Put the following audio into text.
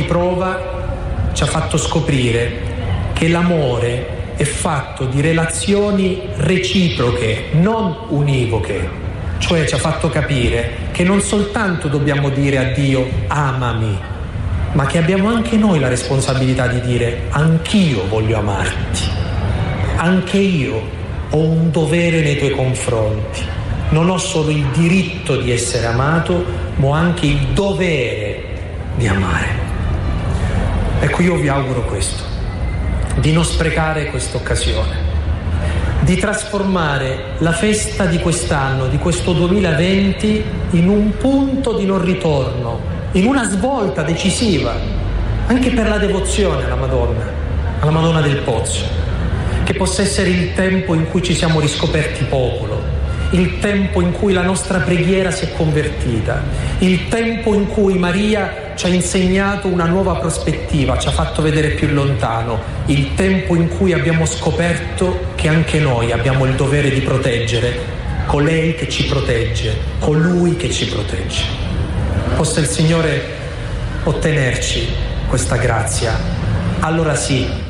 prova ci ha fatto scoprire che l'amore è fatto di relazioni reciproche, non univoche. Cioè ci ha fatto capire che non soltanto dobbiamo dire a Dio amami, ma che abbiamo anche noi la responsabilità di dire anch'io voglio amarti, anche io ho un dovere nei tuoi confronti, non ho solo il diritto di essere amato, ma ho anche il dovere di amare. Ecco, io vi auguro questo, di non sprecare questa occasione, di trasformare la festa di quest'anno, di questo 2020, in un punto di non ritorno, in una svolta decisiva, anche per la devozione alla Madonna del Pozzo, che possa essere il tempo in cui ci siamo riscoperti popolo, il tempo in cui la nostra preghiera si è convertita, il tempo in cui Maria ci ha insegnato una nuova prospettiva, ci ha fatto vedere più lontano, il tempo in cui abbiamo scoperto che anche noi abbiamo il dovere di proteggere colei che ci protegge, colui che ci protegge. Possa il Signore ottenerci questa grazia. Allora sì,